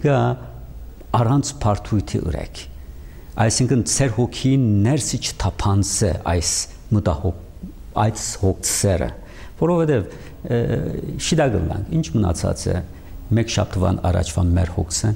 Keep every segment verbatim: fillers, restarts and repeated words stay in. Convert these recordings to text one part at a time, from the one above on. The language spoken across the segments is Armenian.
գա առանց բարդույթի ուրեք։ Այսինքն ծեր հոգին ներսի չթափանցե այս մտահոգ այս հոգսերը, որովհետև շիդագլանք ինչ մնացած է մեկ շաբթվան առաջվան մեր հոգսեն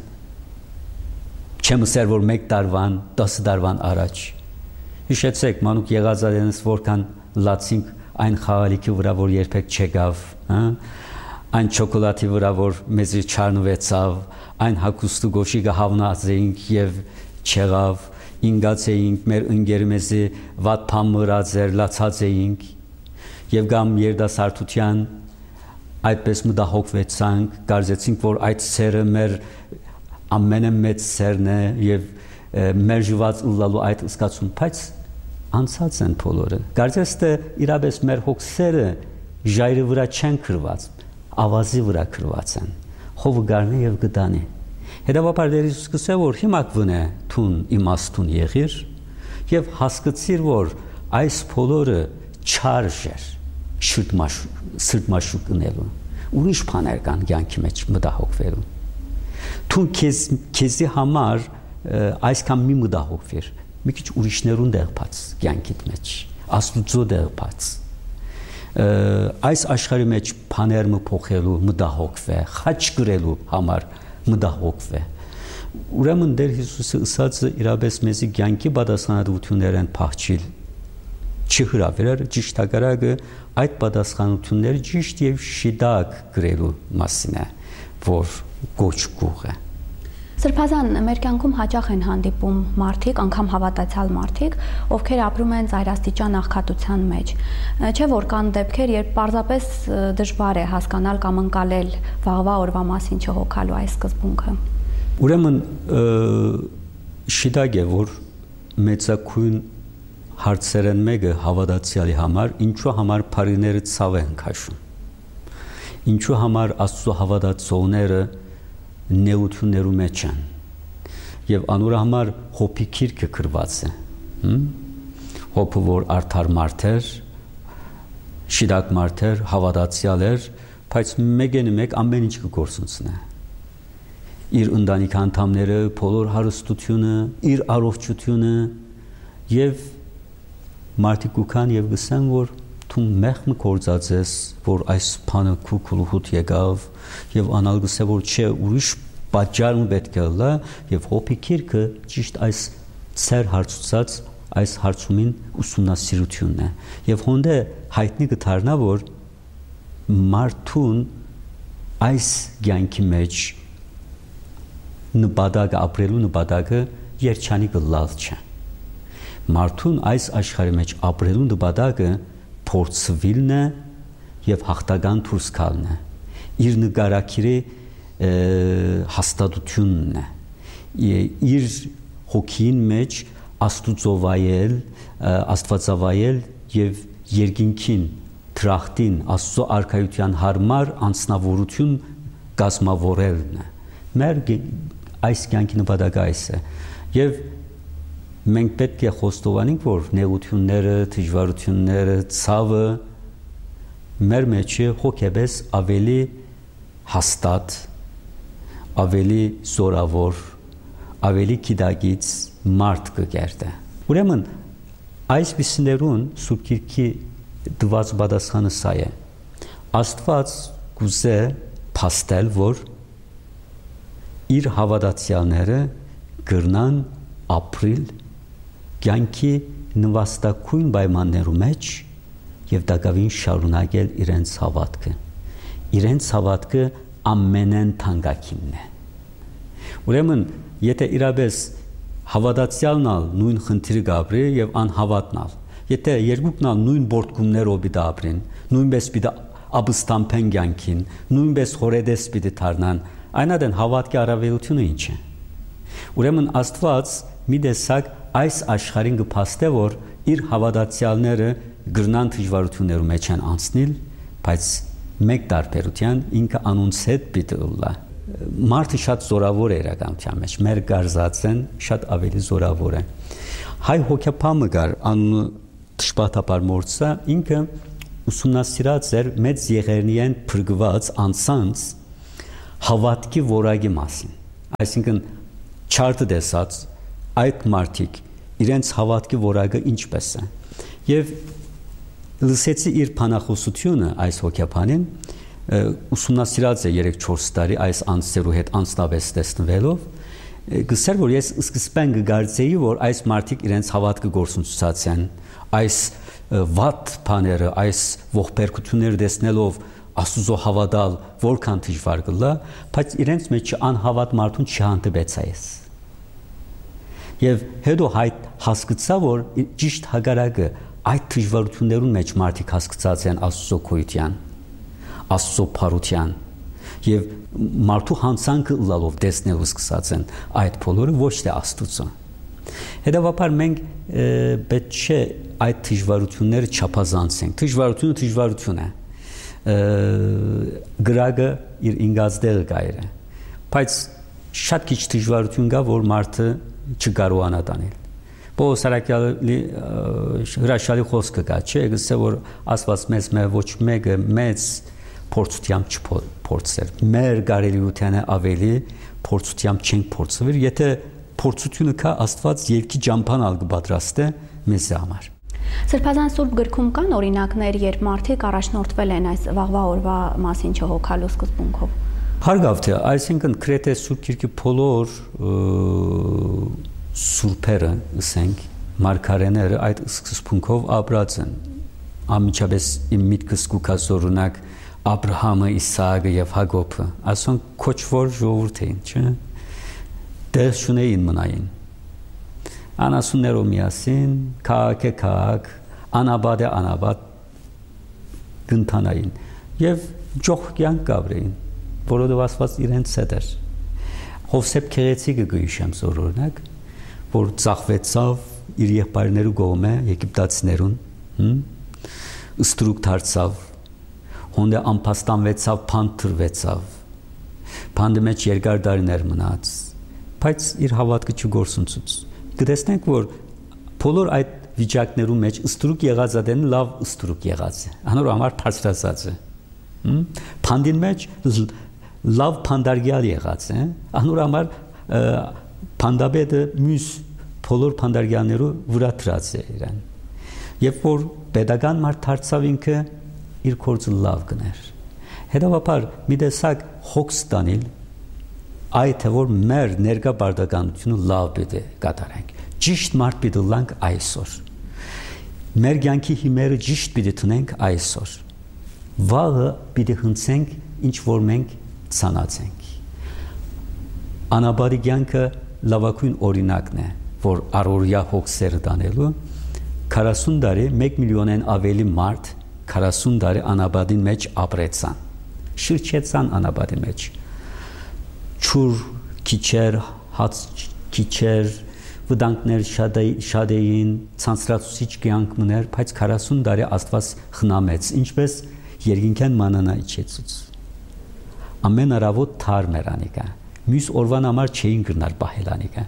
չեմ ասել որ մեկ տարվան տասը տարվան առաջ հիշեցեք մանուկ եղածարենս որքան լացինք այն խաղալիքի վրա որ երբեք չեկավ, հա այն շոկոլադի վրա որ մեզի չառնվեցավ, այն հագուստու գոշիկը հավնած էինք եւ չեղավ, ինգած էինք մեր ընկերը մեզի վատ բան մրած էր, լացած էինք եւ գամ երդասարտության այդպես մտահոգվեցանք, կարծեցինք որ այդ սերը մեր ամենամեծ սերն է եւ մեր ժուված ուլալու այդ սկացում, բայց անցած են բոլորը։ Կարծես թե իրապես մեր հոգսերը ժայռի վրա չեն քրված, ավազի վրա քրված են։ Հովը գարնի եւ գտանի։ Հետևաբար Տեր Հիսուս կսե որ հիմա կվնե թուն իմաստուն եղիր եւ հասկացիր որ այս բոլորը չարժ էր սրտմաշուկ ունելու։ Ուրիշ բաներ կան կյանքի մեջ մտահոգվելու։ Թուն քեզ քեզի համար այսքան մի մտահոգվիր։ Մի քիչ ուրիշներուն դեղբաց կյանքիդ մեջ, Աստուծո դեղբաց։ Այս աշխարհի մեջ բաներ մփոխելու մտահոգվե, խաչ գրելու համար մտահոգվե։ Ուրեմն Տեր Հիսուսը ասածը իրապես մեզի կյանքի պատասխանատվություններ են փախչիլ։ Չհրավիրել ճիշտ հակառակը այդ պատասխանատվությունները ճիշտ եւ շիդակ գրելու մասին է, որ գոչ գուղ է։ Սրբազան մեր կյանքում հաճախ են հանդիպում մարդիկ, անգամ հավատացյալ մարդիկ, ովքեր ապրում են ծայրաստիճան աղքատության մեջ։ Չէ՞ որ կան դեպքեր, երբ պարզապես դժվար է հասկանալ կամ ընկալել վաղվա օրվա մասին չհոգալու այս սկզբունքը։ Ուրեմն շիդակ է, որ մեծակույն հարցերեն մեկը հավատացյալի համար, ինչու համար բարիները ցավ են քաշում։ Ինչու համար Աստծո հավատացողները նեություններու մեջ են եւ անորը համար հոպի քիրքը գրված է հոպը որ արդար մարդ էր շիդակ մարդ էր հավատացյալ էր բայց մեկենը մեկ ամեն ինչ կգործունցնե իր ընտանիքի անդամները բոլոր հարստությունը իր առողջությունը եւ մարդիկ կան եւ գսեն որ դու մեղմ կործածես որ այս բանը քուքուլուհուտ եկավ եւ անալգսե որ չէ ուրիշ պատճառ պետք է լա եւ հոպի քիրքը ճիշտ այս ծեր հարցուցած այս հարցումին ուսումնասիրությունն է եւ հոնդե հայտնի կդառնա որ մարդուն այս ցանկի մեջ նպատակը ապրելու նպատակը երջանիկ լավ չէ մարդուն այս աշխարհի մեջ ապրելու նպատակը փորձվելն է եւ հաղթական դուրս գալն է իր նկարակիրի հաստատությունն է իր հոգին մեջ աստուծովայել աստվածավայել եւ երկինքին տրախտին Աստծո արքայության հարմար անձնավորություն կազմավորելն է մեր այս կյանքի նպատակը այս է եւ մենք պետք է խոստովանենք որ նեղությունները, դժվարությունները, ցավը մեր մեջ հոգեբես ավելի հաստատ, ավելի զորավոր, ավելի գիտակից մարդ կգերտե։ Ուրեմն այս բիսներուն Սուրբ Գիրքի դված պատասխանը սա է։ Աստված գուզե փաստել որ իր հավատացյալները գրնան ապրիլ կյանքի նվաստակույն պայմաններու մեջ եւ դակավին շարունակել իրենց հավատքը իրենց հավատքը ամենեն թանկագինն է ուրեմն եթե իրապես հավատացյալնալ նույն խնդիրը գաբրի եւ անհավատնալ եթե երկուքնալ նույն բորտկումներով պիտի ապրին նույնպես պիտի ապստամբեն կյանքին նույնպես խորեդես պիտի դառնան այնադեն հավատքի առավելությունը ինչ է ուրեմն Աստված մի տեսակ այս աշխարհին կփաստե որ իր հավատացյալները գրնան դժվարություններու մեջ են անցնել բայց մեկ տարբերության ինքը անոնց հետ պիտի լա մարդը շատ զորավոր է իրականության մեջ մեր գարզածեն շատ ավելի զորավոր է հայ հոգեբամը գար անունը Տշպատապար մորցա ինքը ուսումնասիրած էր մեծ եղերնիեն փրկված անցանց հավատքի որակի մասին այսինքն չարտը դեսած այդ մարդիկ իրենց հավատքի որակը ինչպես է։ Եվ լսեցի իր բանախոսությունը այս հոգեբանին, ուսումնասիրած է երեք չորս տարի այս անձերու հետ անձնապես տեսնվելով, գսեր որ ես սկզբեն կգործեի, որ այս մարդիկ իրենց հավատքը գործունեացած են, այս վատ բաները, այս ողբերգությունները տեսնելով Աստուծո հավատալ որքան դժվար կլա, բայց իրենց մեջ անհավատ մարդուն չհանդիպեցա ես։ Եվ հետո հայտ հասկացա, որ ճիշտ հակառակը այդ դժվարություններուն մեջ մարդիկ հասկացած են Աստուծո գոյության, Աստուծո փառության եւ մարդու հանցանքը լալով տեսնելով սկսած են այդ բոլորը ոչ թե Աստուծո։ Հետևաբար մենք պետք չէ այդ դժվարությունները չափազանցենք։ Դժվարությունը դժվարություն է։ Գրագը իր ինգազդեղը գայր է, բայց շատ քիչ դժվարություն կա, որ մարդը չկարողանա տանել։ Պողոս Արաքյալի հրաշալի խոսքը կա, չէ՞, գսե որ Աստված մեզ մե ոչ մեկը մեծ փորձությամբ չփորձեր։ Մեր կարելիությանը ավելի փորձությամբ չենք փորձվել, եթե փորձությունը կա, Աստված երկի ճամփան ալ կպատրաստե մեզ համար։ Սրբազան Սուրբ գրքում կան օրինակներ, երբ մարդիկ առաջնորդվել են այս վաղվա օրվա մասին չհոգալու սկզբունքով։ Հարգավ թե, այսինքն Կրետե Սուրբ Գիրքի բոլոր սուրբերը, ասենք, մարգարեները այդ սկզբունքով ապրած են։ Անմիջապես իմ միտքս կուքած օրինակ Աբրահամը, Իսահակը եւ Հակոբը, ասոնք քոչվոր ժողովուրդ էին, չէ՞։ Դեր շունեին մնային։ Անասուններով միասին, քաղաք է քաղաք, անաբադ է անաբադ գնթանային և ջող կյանք կաբրեին, որովհետև Աստված իրենց հետ էր։ Հովսեփ Քեղեցիկը գույշեմ զոր օրինակ, որ ծախվեցավ իր եղբայրներու կողմէ եգիպտացիներուն, ստրուկ դարձավ, հոնդե անփաստանվեցավ, փանթրվեցավ, փանդի մեջ երկար տարիներ մնաց, բայց իր հավատքը չգործունցուց։ Կտեսնենք, որ բոլոր այդ վիճակներում մեջ ստրուկ եղածն լավ ստրուկ եղած է, անոր համար բարձրացած է։ Փանդին մեջ լավ փանդարգյալ եղած է, անոր համար փանդաբեդը մյուս բոլոր փանդարգյալներու վրա դրած է իրեն։ Երբ որ pedagogan մարդ դարձավ ինքը իր գործը լավ գներ։ Հետևաբար մի տեսակ հոգս տանել այդ է որ մեր ներկա բարդականությունը լավ պիտի կատարենք։ Ճիշտ մարդ պիտի լանք այսօր։ Մեր կյանքի հիմերը ճիշտ պիտի տնենք այսօր։ Վաղը պիտի հնցենք ինչ որ մենք ցանացենք։ Անաբարի կյանքը լավագույն օրինակն է, որ առօրյա հոգսերը տանելու քառասուն տարի մեկ միլիոնեն ավելի մարդ քառասուն տարի անաբադին մեջ ապրեցան։ Շրջեցան անաբադի մեջ։ Չուր քիչեր, հաց քիչեր, վտանգներ շատ էին, ցանցրացուցիչ կյանք մներ, բայց քառասուն տարի Աստված խնամեց, ինչպես երկինքան մանանա իջեցուց։ Ամեն արավոտ թարմ էր անիկա, մյուս օրվան համար չէին գնալ պահել անիկա։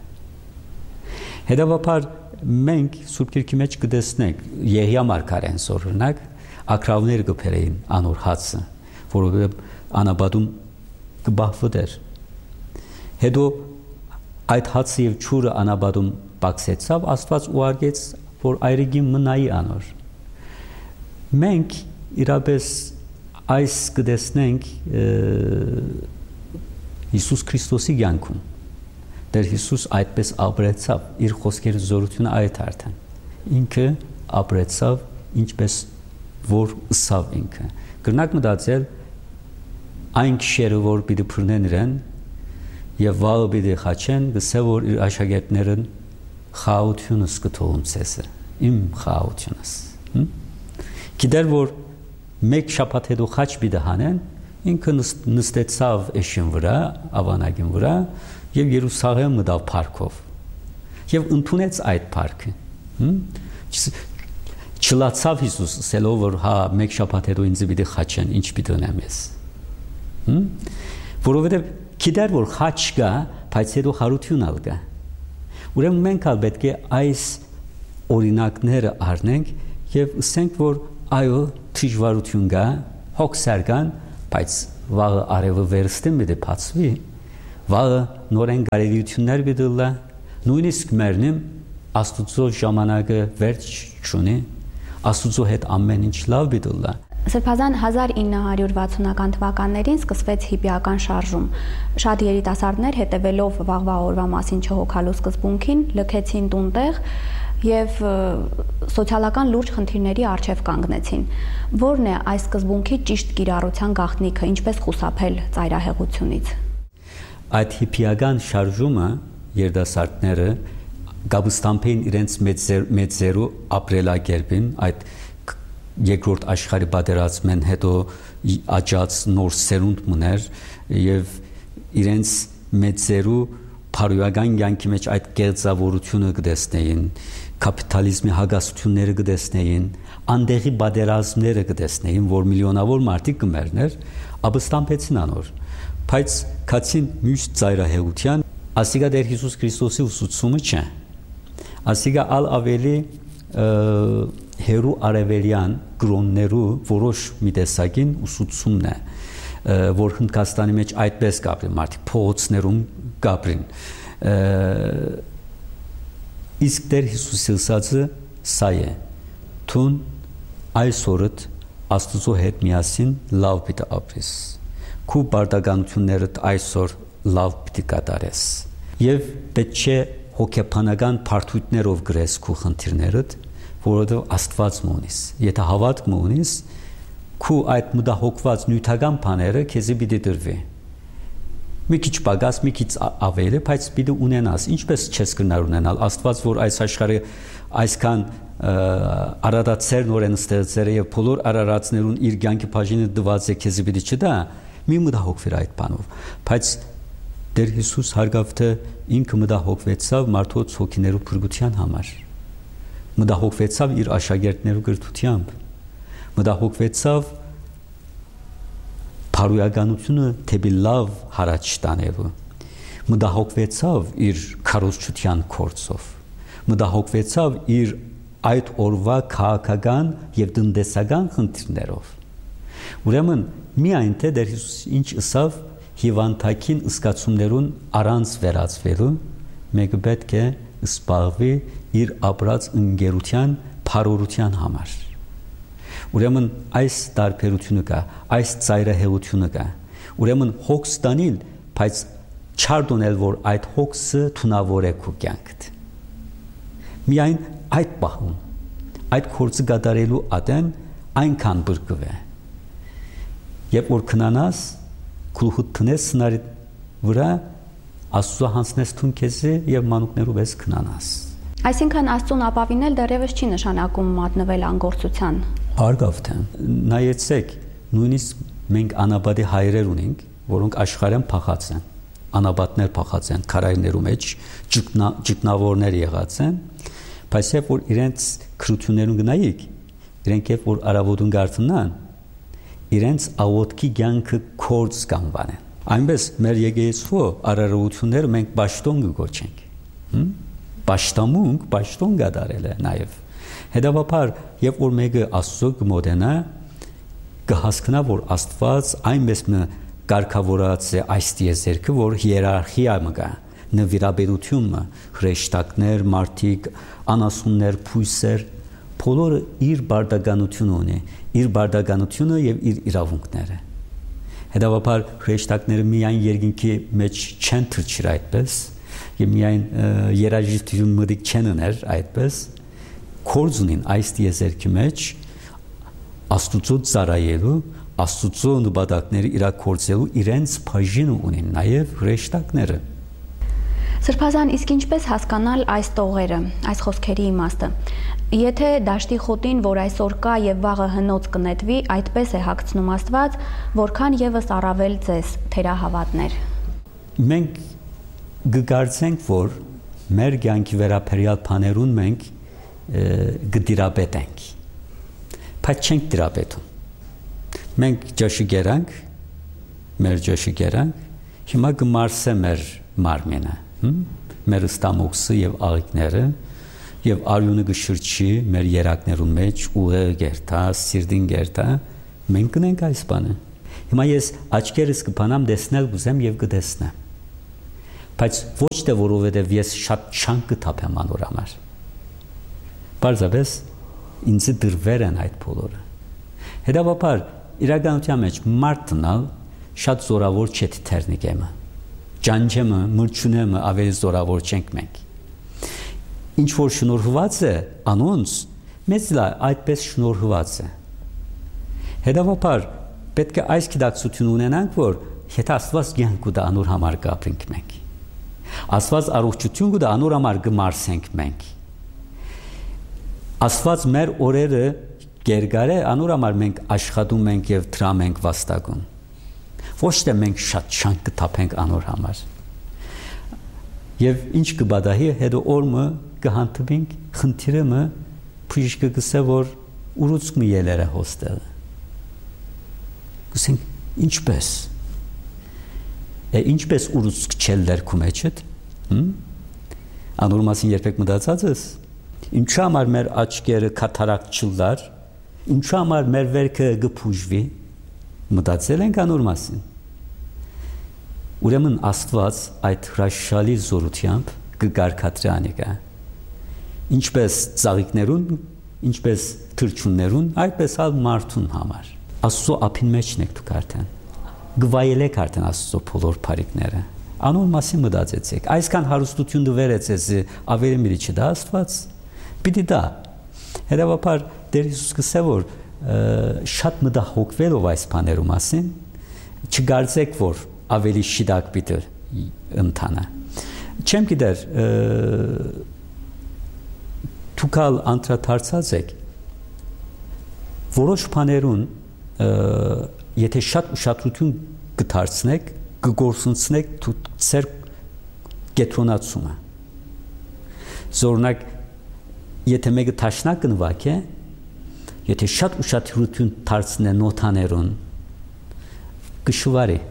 Հետևաբար մենք Սուրբ Գիրքի մեջ կտեսնենք Եղիա մարգարեն օրինակ ակրավներ կբերեին անոր հացը, որովհետև անաբադում կբահվեր։ Հետո այդ հացը եւ ճուրը անաբադում բացեցավ, Աստված ուղարկեց, որ այրիգին մնայի անոր։ Մենք իրապես այս կտեսնենք Հիսուս Քրիստոսի կյանքում։ Դեր Հիսուս այդպես ապրեցավ, իր խոսքերի զորությունը այդ արդեն։ Ինքը ապրեցավ ինչպես որ ըսավ ինքը։ Կրնակ մտածել այն քիշերը որ պիտի փռնեն իրեն եւ վաղը պիտի խաչեն, գսե որ իր աշակերտներն խաղությունս կթողում ցեսը, իմ խաղությունս։ Գիտեր որ մեկ շաբաթ հետո խաչ պիտի հանեն, ինքը նստեցավ էշին վրա, ավանագին վրա եւ Երուսաղեմ մտավ парքով։ Եվ ընդունեց այդ парքը։ Չլացավ Հիսուս, ասելով որ հա մեկ շաբաթ հետո ինձ պիտի խաչեն, ինչ պիտի ունեմ ես։ Որովհետեւ գիտեր որ խաչ կա, բայց հետո հարություն ալ կա։ Ուրեմն մենք ալ պետք է այս օրինակները առնենք եւ ասենք որ այո դժվարություն կա, հոգսեր կան, բայց վաղը արևը վերստին մի դեպացվի, վաղը նորեն գարելիություններ բիդլա, նույնիսկ մերնիմ Աստուծո ժամանակը վերջ չունի, Աստուծո հետ ամեն ինչ լավ բիդլա։ Սրբազան հազար ինը հարյուր վաթսունական թվականներին սկսվեց հիպիական շարժում։ Շատ երիտասարդներ հետևելով վաղվա օրվա մասին չհոգալու սկզբունքին լքեցին տունտեղ եւ սոցիալական լուրջ խնդիրների առջև կանգնեցին։ Որն է այս սկզբունքի ճիշտ կիրառության գաղտնիքը, ինչպես խուսափել ծայրահեղությունից։ Այդ հիպիական շարժումը երիտասարդները գաբստամփին իրենց մեծերու ապրելակերպին, այդ երկրորդ աշխարհի պատերազմեն հետո աճած նոր սերունդ մներ եւ իրենց մեծերու փարուական կյանքի մեջ այդ կեղծավորությունը կտեսնեին, կապիտալիզմի հագասությունները կտեսնեին, անդեղի պատերազմները կտեսնեին, որ միլիոնավոր մարդիկ կմերներ, ապստամբեցին անոր։ Բայց քացին մյուս ծայրահեղության, ասիգա դեր Հիսուս Քրիստոսի ուսուցումը չէ։ Ասիգա ալ ավելի հերու արևելյան գրոններու որոշ մի տեսակին ուսուցումն է, որ Հնդկաստանի մեջ այդպես կապրին, մարդիկ փողոցներում կապրին։ Իսկ դեր Հիսուսի ուսածը սա է, թուն այսօրդ Աստուծո հետ միասին լավ պիտի ապրես, քու բարդականություններդ այսօր լավ պիտի կատարես, եւ պետք չէ հոգեբանական բարդույթներով գրես քու խնդիրներդ, որովհետև Աստված մունիս։ Եթե հավատք մունիս, քու այդ մտահոգված նյութական բաները քեզի պիտի դրվի։ Մի քիչ պակաս, մի քիչ ավելի, բայց պիտի ունենաս, ինչպես չես կնար ունենալ։ Աստված, որ այս աշխարհը այսքան արարածներ նորեն ստեղծել է եւ բոլոր արարածներուն իր կյանքի բաժինը դված է քեզի պիտի չտա, մի մտահոգվիր այդ բանով։ Բայց Դեր Հիսուս հարգավթը ինքը մտահոգվեցավ մարդոց հոգիներու փրկության համար։ Մտահոգվեցավ իր աշակերտներու գրթությամբ, մտահոգվեցավ փարուականությունը թեպի լավ հարաճ տանելու, մտահոգվեցավ իր քարոզչության կորցով, մտահոգվեցավ իր այդ օրվա քաղաքական եւ տնտեսական խնդիրներով։ Ուրեմն միայն թե Դեր Հիսուս ինչ ասավ հիվանդակին ըսկացումներուն առանց վերածվելու, մեկը պետք է սպառվի իր ապրած ընկերության փարորության համար։ Ուրեմն այս տարբերությունը կա, այս ծայրահեղությունը կա։ Ուրեմն հոգս տանիլ, բայց չարդոնել, որ այդ հոգսը թունավոր է քո կյանքդ։ Միայն այդ պահում, այդ գործը կատարելու ատեն այնքան բրկվե։ Երբ որ քնանաս, քուլխուտ տնես սնարի վրա Աստծո հանցնես թուն քեզի եւ մանուկներու վես քնանաս։ Այսինքն Աստծուն ապավինել դեռևս չի նշանակում մատնվել անգործության։ Հարգավթեն, նայեցեք, նույնիսկ մենք անաբադի հայրեր ունենք, որոնք աշխարհեն փախած են, անաբատներ փախած են, քարայրներու մեջ ճգնավորներ եղած են, բայց երբ որ իրենց քրություններուն գնայիք, իրենք երբ որ արավոտուն գարտնան, իրենց աղոտքի կյանքը կորց կանվանեն։ Այնպես մեր եկեղեցու արարողությունները մենք պաշտոն կգոչենք։ Պաշտամունք, պաշտոն կատարել է նաև։ Հետևաբար, երբ որ մեկը Աստծո կմոտենա, կհասկանա, որ Աստված այնպես մի կարգավորած է այս տիեզերքը, որ հիերարխիա կա, նվիրաբերությունը, հրեշտակներ, մարդիկ, անասուններ, փույսեր, բոլորը իր բարդականությունը ունի, իր բարդականությունը եւ իր իրավունքները։ Հետևաբար հրեշտակները միայն երկինքի մեջ չեն թրջիր այդպես, եւ միայն երաժշտություն մտիկ չեն ուներ այդպես, կորձ ունին այս տիեզերքի մեջ Աստուծո ծառայելու, Աստուծո նպատակները իրագործելու իրենց բաժինը ունին նաեւ հրեշտակները։ Սրբազան, իսկ ինչպես հասկանալ այս տողերը, այս խոսքերի իմաստը։ Եթե դաշտի խոտին, որ այսօր կա եւ վաղը հնոց կնետվի, այդպես է հագցնում Աստված, որքան եւս առավել ձեզ, թերահավատներ։ Մենք գկարծենք, որ մեր կյանքի վերաբերյալ բաներուն մենք գդիրապետենք, բայց չենք դիրապետում։ Մենք ջաշի գերանք, մեր ջաշի գերանք, հիմա կմարսե մեր մարմինը, մեր ստամոքսը եւ աղիքները, եւ արյունը գշրջի մեր երակներուն մեջ ուղեղը գերտա, սիրտին գերտա, մենք կնենք այս բանը։ Հիմա ես աչքերս կփանամ տեսնել ուզեմ եւ կտեսնեմ։ բայց ոչ թե որովհետև ես շատ չանկ կթափեմ անոր համար։ Պարզապես ինձ դրվեր են այդ բոլորը։ Հետևաբար իրականության մեջ մարդնալ շատ զորավոր չէ թերնիկեմը։ Ջանջեմը, մրջունեմը ավելի զորավոր չենք մենք։ Ինչ որ շնորհված է անոնց, մեզ այդպես շնորհված է։ Հետևաբար պետք է այս գիտակցություն ունենանք, որ եթե Աստված կյանք կուտա անոր համար կապրենք մենք։ Աստված առողջություն կուտա անոր համար կմարսենք մենք։ Աստված մեր օրերը գերգար է, անոր համար մենք աշխատում ենք եւ դրամ ենք վաստակում։ Ոչ թե մենք շատ շանկ կթափենք անոր համար։ Եվ ինչ կբադահի հետո օրը կհանդիպենք խնդիրը մը փիշկը գսե որ ուրուցք մի ելերը հոստել։ Գսենք ինչպես։ Է ինչպես ուրուցք չելներ քու մեջդ։ Հմ։ Անոր մասին երբեք մտածած ես։ Ինչու համար մեր աչքերը կատարակ չլար, ինչու համար մեր վերքը գփուժվի, մտածել ենք անոր մասին։ Ուրեմն Աստված այդ հրաշալի զորությամբ կգարկադրի անիկա։ Ինչպես ծաղիկներուն, ինչպես թրջուններուն, այդպես ալ մարդուն համար։ Աստծո ափին մեջն եք դուք արդեն։ Գվայելեք արդեն Աստծո բոլոր բարիքները։ Անոր մասին մտածեցեք։ Այսքան հարստություն դվերեց ես ավելի մի չդա Աստված։ Պիտի դա։ Հետևաբար Տեր Հիսուս կսե որ շատ մտահոգվելով այս բաներու մասին, չգարձեք որ ավելի շիդակ պիտի ընթանա։ Չեմ գիտեր դուքալ անդրադարձած եք որոշ բաներուն եթե շատ ուշադրություն կդարձնեք, կգործունցնեք ձեր կենտրոնացումը։ Զորնակ եթե մեկը տաշնակ նվակ է, եթե շատ ուշադրություն դարձնե նոթաներուն, կշվարի։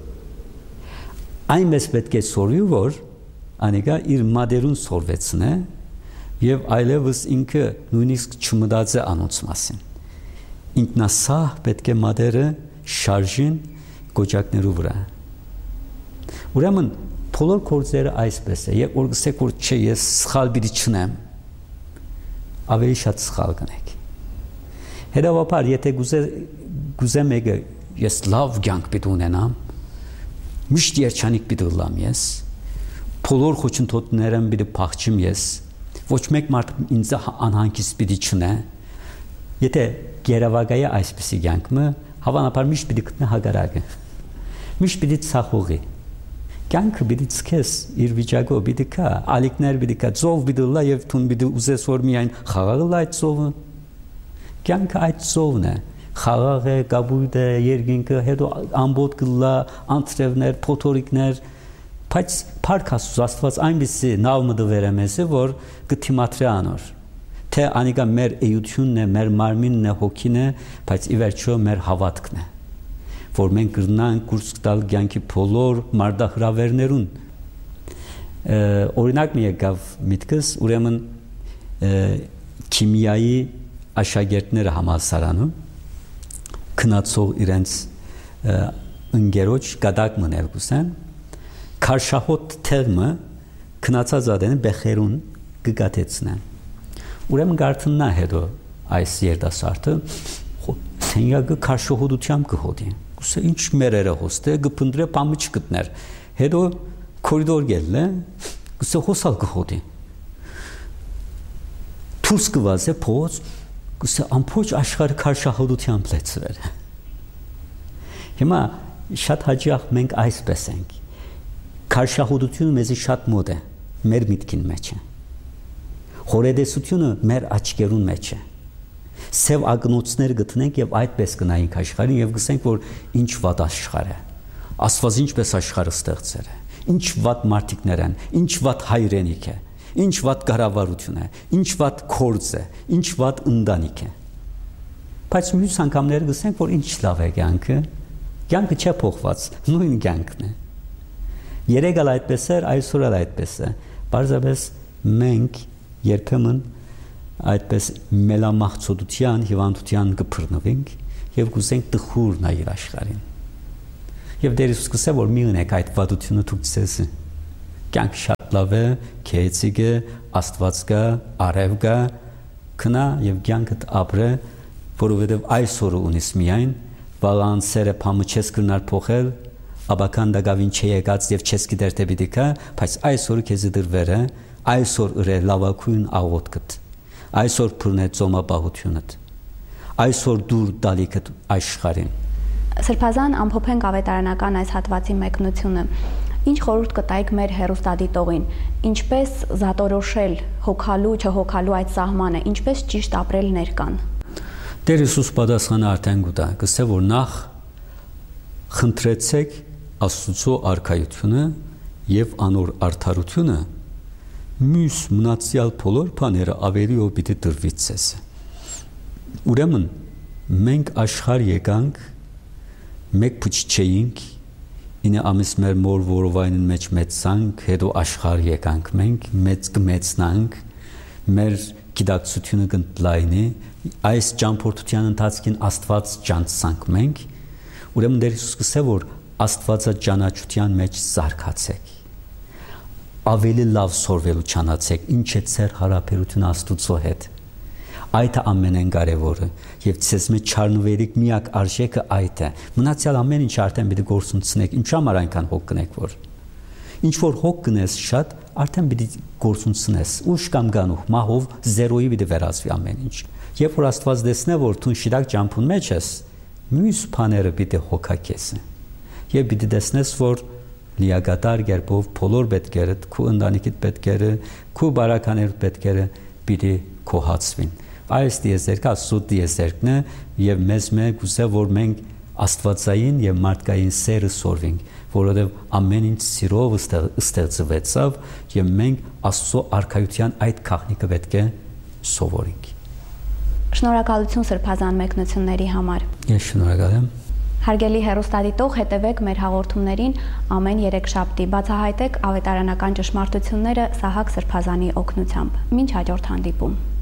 Այնպես պետք է սորվի, որ անիկա իր մադերուն սորվեցնե եւ այլևս ինքը նույնիսկ չմտածի անոնց մասին։ Ինքնասահ պետք է մադերը շարժին գոճակներու վրա։ Ուրեմն բոլոր գործերը այսպես է, եւ որ գսեք որ չէ ես սխալ բիդի չնեմ, ավելի շատ սխալ կնեք։ Հետևաբար եթե գուզե գուզե մեկը ես լավ կյանք պիտի ունենամ, միշտ երջանիկ պիտի լամ ես, բոլոր խոչընդոտներն պիտի փախչեմ ես, ոչ մեկ մարդ ինձ անհանգիստ պիտի չնե։ Եթե գերավագայ այսպեսի կյանքը, հավանաբար միշտ պիտի գտնե հագարակը։ Միշտ պիտի ցախողի։ Կյանքը պիտի ցկես իր վիճակով պիտի կա, ալիքներ պիտի կա, ծով պիտի լա եւ թուն պիտի ուզես որ միայն խաղաղ լա այդ ծովը։ Կյանքը այդ ծովն է, խաղաղ է, կապույտ է, երկինքը, հետո ամբողջ կլա, անտրևներ, փոթորիկներ, բայց Փառք Աստված այնպեսի նավ մտվեր է մեզ, որ կթիմատրի անոր։ Թե անիկա մեր էությունն է, մեր մարմինն է, հոգին է, բայց ի վերջո մեր հավատքն է, որ մենք կրնանք կուրս տալ կյանքի բոլոր մարդահրավերներուն։ Օրինակ մի եկավ միտքս, ուրեմն քիմիայի աշակերտները համալսարանում քնացող իրենց ընկերոջ կադակ մնել գուսեն, քարշահոտ թեղմը քնացած ադենը բեխերուն կգատեցնեն։ Ուրեմն գարտնա հետո այս երդասարտը սենյակը քարշահոտությամբ կհոտի։ Գուցե ինչ մերերը հոստե գփնդրե պամը չգտներ։ Հետո կորիդոր գելն է, գուցե հոսալ կհոտի։ Թուս կվազե փոց, գուցե ամբողջ աշխարհը քարշահոտությամբ լեցվեր։ Հիմա շատ հաճախ մենք այսպես ենք։ Քարշահոտությունը մեզ շատ մոտ է, մեր միտքին մեջ է։ Խորեդեսությունը մեր աչքերուն մեջ է։ Սև ակնոցներ գտնենք եւ այդպես կնայենք աշխարհին եւ գսենք որ ինչ վատ աշխարհ է։ Աստված ինչպես աշխարհը ստեղծել է։ Ինչ վատ մարդիկներ են, ինչ վատ հայրենիք է, ինչ վատ կառավարություն է, ինչ վատ գործ է, ինչ վատ ընտանիք է։ Բայց մյուս անգամները գսենք որ ինչ լավ է կյանքը։ Կյանքը չէ փոխված, նույն կյանքն է։ Երեգալ այդպես էր, այսօր էլ այդպես է։ Պարզապես մենք երբեմն այդպես մելամաղձոտության, հիվանդության կփռնվենք եւ կուզենք տխուր նայել աշխարհին։ Եվ Տեր Հիսուս կսե որ մի ունեք այդ վատությունը դուք ցեզ։ կյանքը շատ լավ է, քեծիկ է, Աստված կա, արև կա, քնա եւ կյանքդ ապրե, որովհետեւ այսօր ունես միայն բալանսերը փամուչես կրնար փոխել, աբական դակավին չի եկած եւ չես գիտեր թե պիտի կա, բայց այսօր քեզ դրվեր է, այսօր ըրե լավակույն աղոթքդ, այսօր փռնե ծոմապահությունդ, այսօր դուր դալիքդ աշխարհին։ Սրբազան ամփոփենք ավետարանական այս հատվածի մեկնությունը։ Ինչ խորհուրդ կտայիք մեր հերոստատիտողին, ինչպես զատորոշել հոգալու, չհոգալու այդ սահմանը, ինչպես ճիշտ ապրել ներկան։ Տեր Հիսուս պատասխանը արդեն գուտա, կսե որ նախ խնդրեցեք Աստծո արքայությունը եւ անոր արդարությունը, մյուս մնացյալ բոլոր բաները ավելիով պիտի տրվի ցես։ Ուրեմն մենք աշխարհ եկանք, մեկ փուչ չէինք, ինը ամիս մեր մոր որովայնին մեջ մեծանք, հետո աշխարհ եկանք մենք, մեծ կմեծնանք, մեր գիտակցությունը կընդլայնի, այս ճամփորդության ընթացքին Աստված ճանցանք մենք, ուրեմն Տեր Հիսուս կսե որ Աստվածաճանաչության մեջ զարգացեք, ավելի լավ սորվելու ճանաչեք, ինչ է ձեր հարաբերությունը Աստծո հետ, այդ է ամենեն կարևորը, եւ ցեզ մեջ չառնվելիք միակ արժեքը այդ է, մնացյալ ամեն ինչ արդեն պիտի գործունեցնեք, ինչ համար այնքան հոգ կնեք որ, ինչ որ հոգ կնես շատ, արդեն պիտի գործունեցնես, ուշ կամ գանուх, մահով զերոյի պիտի վերածվի ամեն ինչ, երբ որ Աստված տեսնե որ դու շիրակ ճամփուն մեջ ես, մյուս բաները պիտի հոգակես եւ պիտի տեսնես որ լիակատար կերպով բոլոր պետքերդ, քո ընտանիքիդ պետքերը, քո բարականերդ պետքերը պիտի կոհացվին։ Այս դիեզերքը Աստծո դիեզերքն է եւ մեզ մեկ ուզե որ մենք Աստվածային եւ մարդկային սերը սորվենք, որովհետեւ ամեն ինչ սիրով ստեղծվեցավ եւ մենք Աստծո արքայության այդ քաղաքնիկը պետք է սովորենք։ Շնորհակալություն սրբազան մեկնությունների համար։ Ես շնորհակալ եմ։ Հարգելի հեռուստադիտող, հետևեք մեր հաղորդումներին ամեն երեքշաբթի, բացահայտեք ավետարանական ճշմարտությունները Սահակ Սրբազանի օգնությամբ։ Մինչ հաջորդ հանդիպում։